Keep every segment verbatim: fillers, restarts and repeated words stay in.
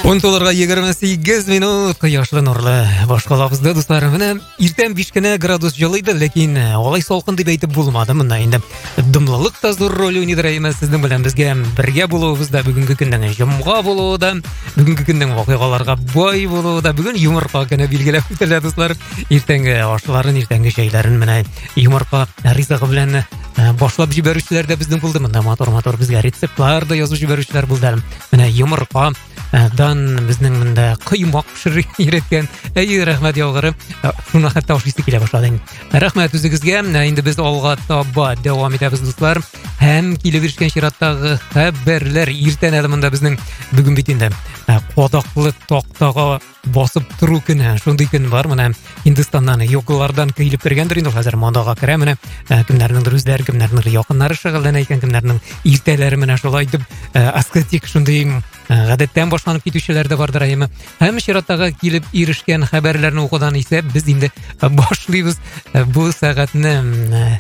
он тоғызға егерме сегіз минут құяшлы нұрлы башқалабызды достар. Міне ертең бишкене градус жылыйды, лекин олай солқын деп айтып болмады. Мына енді дымлылық та зор рөл ойнайды емес. Сіздің білен бізге бірге болуыңызда, бүгінгі күннің жұмға болуында, бүгінгі күннің оқиғаларға бай болуында, бүгін юморқа күні белгілеп өтілді достар. Ертеңгі ашыларын, ертеңгі шайларын міне юморқа ризығы білен башлап жіберушілер де біздің болды. Мында мотор-мотор бізге рецептлар да жазу жіберушілер болды. Міне юморқа дан біздің мында қимақ пішір ереткен. Әй, рахмет яуғыры. Шуны қатта ұшысы келе башлады. Рахмет өзіңізге. Енді біз алға таба дауам етеміз достар. Әм келе берішкен шираттағы хабарлар ертең әлімінде біздің бүгін бетінде қодақлы тоқтаға басып тұру күні. Шондай күн бар. Мына Хиндустаннан йоғылардан көйліп бергендір. Енді қазір мондаға кіре міне кімдердің өздері, кімдердің яқынлары шығылдан екен, кімдердің ертелері міне шолай деп аскетик шондай ғадеттен башланып кетушілер де бардыр айымы. Әм шираттаға келіп ерішкен хабарларын оқудан есе біз енді башлаймыз бұл сағатыны.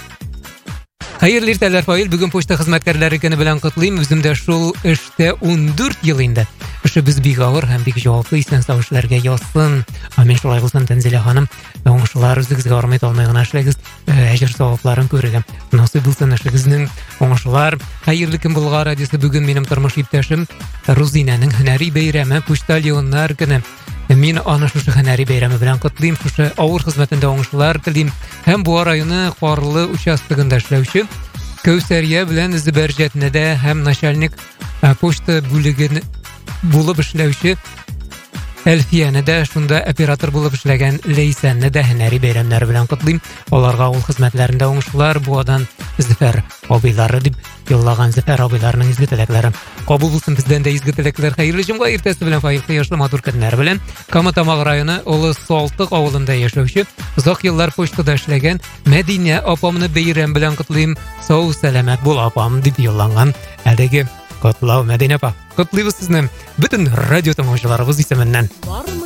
Хайырлы ертелер файл, бүгін почта қызметкерлері күні білен құтлайым. Өзімді шул үште он төрт ел енді. Үші біз бейг ауыр, әм бейг жауапты естен сауышыларға ясын. Амен шулай қылсын Тәнзеле ханым. Оңышылар үзігізге армайт алмайғын ашылайғыз әжір сауапларын көрігім. Насы білсін ашығызның оңышылар. Хайырлы кім бұлға радиосы бүгін менің тұрмыш иптәшім Рузинәнің хінәри бейрәмі почтальонлар күні. Мен аны шушы хәнәри бәйрәме белән котлыйм, шушы авыр хезмәтендә уңышлар телим. Һәм бу районы Карлы участогында эшләүче Кәүсәрия белән Зибәрҗәтнәдә һәм начальник почта бүлеген булып эшләүче Әлфиянәдә шунда оператор булып эшләгән Ләйсәннәдә хәнәри бәйрәмнәре белән котлыйм. Аларга ул хезмәтләрендә уңышлар, бу адан Зифәр абыйлары дип юллаган Зифәр абыйларының изге теләкләре кабул булсын. Бездән дә изге теләкләр. Хәерле җомга иртәсе белән фаиклы яшьле матур көннәр белән Каматамак районы Олы Салтык авылында яшәүче, озак еллар почтада эшләгән Мәдинә апамны бәйрәм белән котлыйм. Сау сәламәт бул апам дип юллаган. Әлеге котлау Мәдинә апа. Котлыйбыз сезне бүтән радио тамашачыларыбыз исеменнән.